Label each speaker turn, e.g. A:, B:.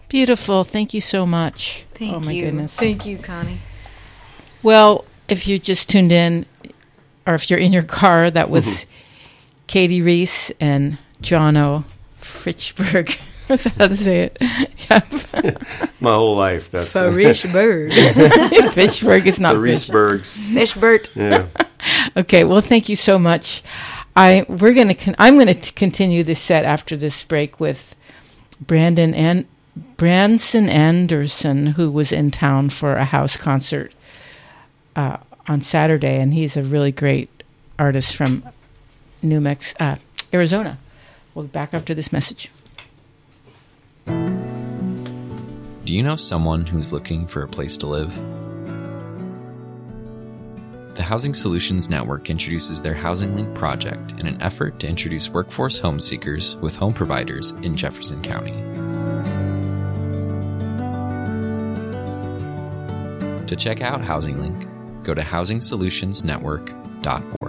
A: Beautiful. Thank you so much.
B: Thank you.
A: Oh, my goodness.
B: Thank you, Connie.
A: Well, if you just tuned in, or if you're in your car, that was Katie Reese and Jono Fritchberg. That's how to say it.
C: My whole life. That's
B: Fishberg.
A: Fishberg is not
C: the Reesebergs.
B: Fishbert.
C: Yeah.
A: Okay, well, thank you so much. I'm going to continue this set after this break with Branson Anderson, who was in town for a house concert on Saturday, and he's a really great artist from Arizona. We'll be back after this message.
D: Do you know someone who's looking for a place to live? The Housing Solutions Network introduces their Housing Link project in an effort to introduce workforce home seekers with home providers in Jefferson County. To check out Housing Link, go to housingsolutionsnetwork.org.